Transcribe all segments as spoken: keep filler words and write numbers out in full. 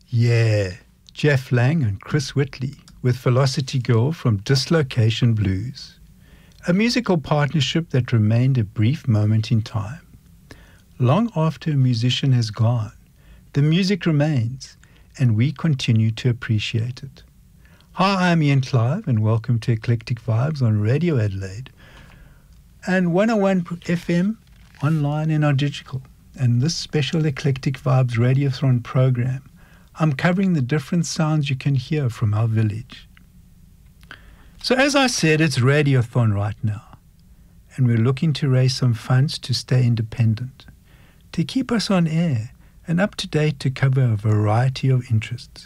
Yeah, Jeff Lang and Chris Whitley with Velocity Girl from Dislocation Blues, a musical partnership that remained a brief moment in time. Long after a musician has gone, the music remains, and we continue to appreciate it. Hi, I'm Ian Clive, and welcome to Eclectic Vibes on Radio Adelaide and one oh one F M online and on digital. And this special Eclectic Vibes Radiothon program, I'm covering the different sounds you can hear from our village. So as I said, it's Radiothon right now, and we're looking to raise some funds to stay independent, to keep us on air and up to date to cover a variety of interests.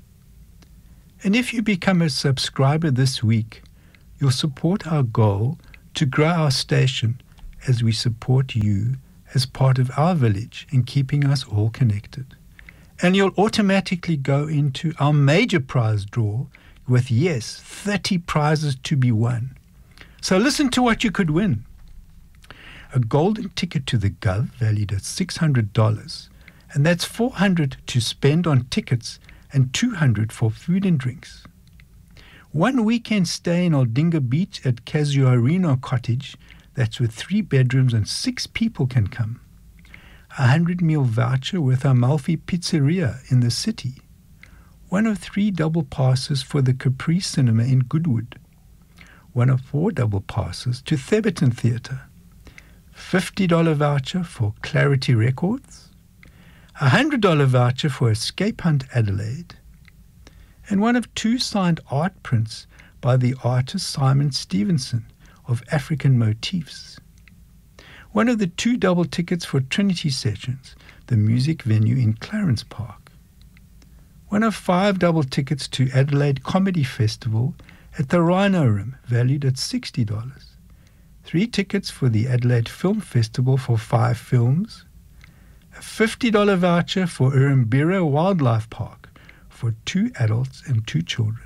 And if you become a subscriber this week, you'll support our goal to grow our station as we support you as part of our village in keeping us all connected. And you'll automatically go into our major prize draw with, yes, thirty prizes to be won. So listen to what you could win. A golden ticket to the Gov valued at six hundred dollars, and that's four hundred dollars to spend on tickets and two hundred dollars for food and drinks. One weekend stay in Aldinga Beach at Casuarino Cottage, that's with three bedrooms and six people can come. A hundred meal voucher with Amalfi Pizzeria in the city. One of three double passes for the Capri Cinema in Goodwood. One of four double passes to Theberton Theatre. fifty dollars voucher for Clarity Records. A one hundred dollars voucher for Escape Hunt Adelaide. And one of two signed art prints by the artist Simon Stevenson of African Motifs. One of the two double tickets for Trinity Sessions, the music venue in Clarence Park. One of five double tickets to Adelaide Comedy Festival at the Rhino Room, valued at sixty dollars. Three tickets for the Adelaide Film Festival for five films. A fifty dollars voucher for Urumbira Wildlife Park for two adults and two children.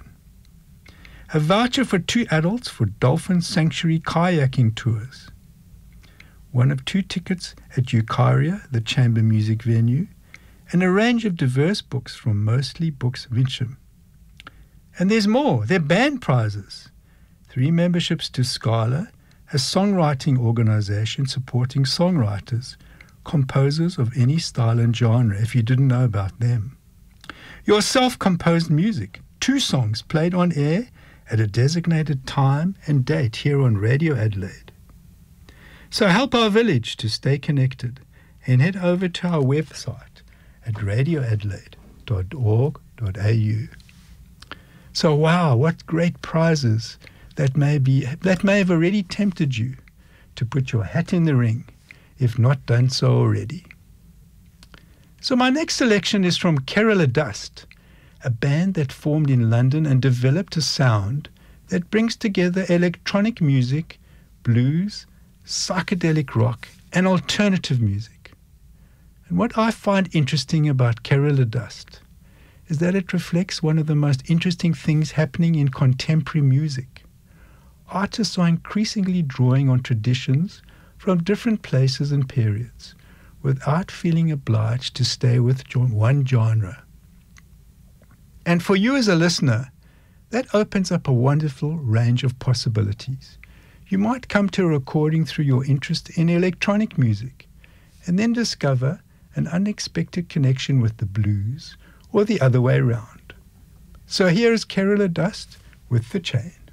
A voucher for two adults for Dolphin Sanctuary kayaking tours. One of two tickets at Eucharia, the chamber music venue, and a range of diverse books from Mostly Books Wincham. And there's more. They're band prizes. Three memberships to Scala, a songwriting organization supporting songwriters, composers of any style and genre, if you didn't know about them. Your self-composed music, two songs played on air at a designated time and date here on Radio Adelaide. So help our village to stay connected and head over to our website at radio adelaide dot org dot a u. So wow, what great prizes that may be, that may have already tempted you to put your hat in the ring, if not done so already. So my next selection is from Kerala Dust, a band that formed in London and developed a sound that brings together electronic music, blues, psychedelic rock, and alternative music. And what I find interesting about Kerala Dust is that it reflects one of the most interesting things happening in contemporary music. Artists are increasingly drawing on traditions from different places and periods, without feeling obliged to stay with one genre. And for you as a listener, that opens up a wonderful range of possibilities. You might come to a recording through your interest in electronic music, and then discover an unexpected connection with the blues, or the other way around. So here is Kerala Dust with The Chain.